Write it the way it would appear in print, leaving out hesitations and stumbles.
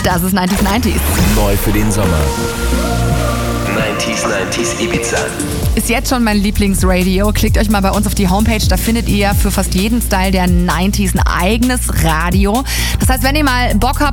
Das ist 90s. Neu für den Sommer. 90s Ibiza. Ist jetzt schon mein Lieblingsradio. Klickt euch mal bei uns auf die Homepage, da findet ihr für fast jeden Style der 90s ein eigenes Radio. Das heißt, wenn ihr mal Bock habt